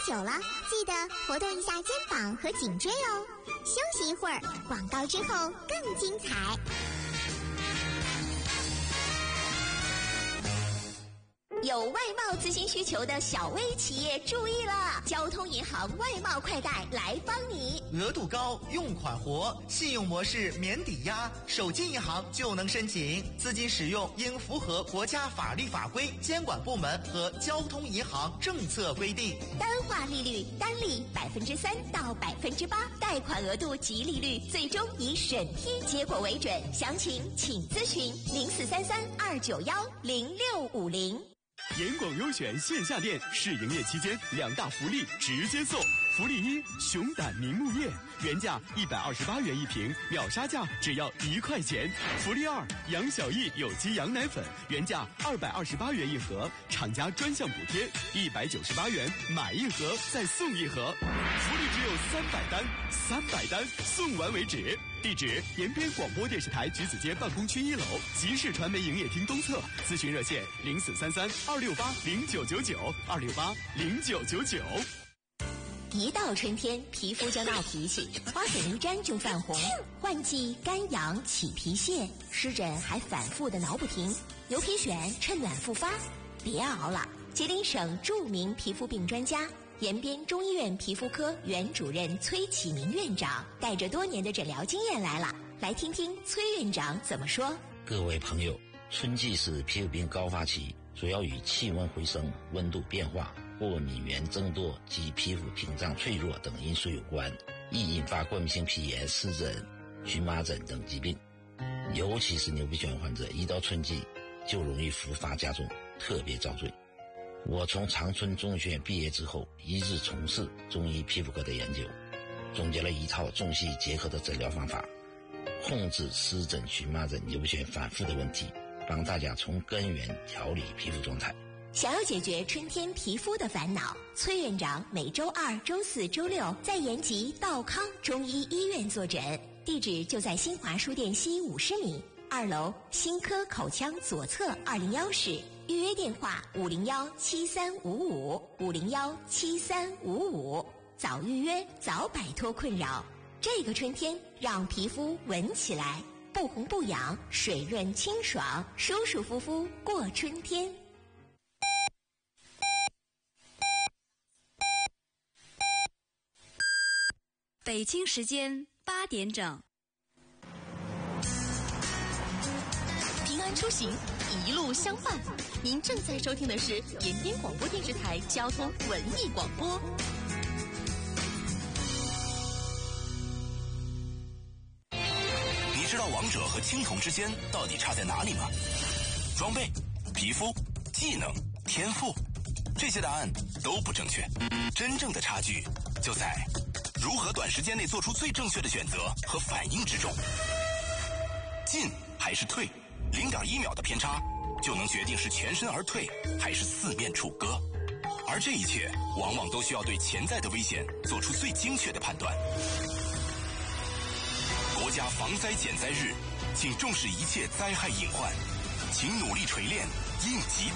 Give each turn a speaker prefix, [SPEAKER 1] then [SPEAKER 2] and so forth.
[SPEAKER 1] 久了，记得活动一下肩膀和颈椎哦。休息一会儿，广告之后更精彩。有外贸资金需求的小微企业注意了，交通银行外贸快贷来帮你。
[SPEAKER 2] 额度高，用款活，信用模式免抵押，手机银行就能申请。资金使用应符合国家法律法规、监管部门和交通银行政策规定。
[SPEAKER 1] 单化利率单利3%到8%，贷款额度及利率最终以审批结果为准。详情请咨询043329106050。
[SPEAKER 3] 严广优选线下店试营业期间2大福利直接送。福利1，熊胆明目叶，原价128元一瓶，秒杀价只要1块钱。福利2，杨小艺有机羊奶粉，原价228元一盒，厂家专项补贴198元，买一盒再送一盒。福利只有300单送完为止。地址：延边广播电视台橘子街办公区1楼，集市传媒营业厅东侧。咨询热线0433268268，2680999。
[SPEAKER 1] 一到春天，皮肤就闹脾气，花粉一沾就泛红，换季干痒起皮屑，湿疹还反复的挠不停。牛皮癣趁暖复发，别熬了！吉林省著名皮肤病专家、延边中医院皮肤科原主任崔启明院长带着多年的诊疗经验来了，来听听崔院长怎么说。
[SPEAKER 4] 各位朋友，春季是皮肤病高发期，主要与气温回升、温度变化、过敏原增多及皮肤屏障脆弱等因素有关，易引发过敏性皮炎、湿疹、荨麻疹等疾病。尤其是牛皮癣患者，一到春季就容易复发加重，特别遭罪。我从长春中医学院毕业之后，一直从事中医皮肤科的研究，总结了一套中西医结合的诊疗方法，控制湿疹、荨麻疹、牛皮癣反复的问题，帮大家从根源调理皮肤状态。
[SPEAKER 1] 想要解决春天皮肤的烦恼，崔院长每周2、周4、周6在延吉道康中医医院坐诊，地址就在新华书店西50米2楼新科口腔左侧201室，预约电话5017355，5017355，早预约早摆脱困扰。这个春天让皮肤闻起来不红不痒，水润清爽，舒舒服服过春天。
[SPEAKER 5] 北京时间8点整。平安出行，一路相伴。您正在收听的是延边广播电视台交通文艺广播。
[SPEAKER 6] 你知道王者和青铜之间到底差在哪里吗？装备、皮肤、技能、天赋，这些答案都不正确。真正的差距就在如何短时间内做出最正确的选择和反应之中。进还是退，0.1秒的偏差就能决定是全身而退还是四面楚歌，而这一切往往都需要对潜在的危险做出最精确的判断。国家防灾减灾日，请重视一切灾害隐患，请努力锤炼应急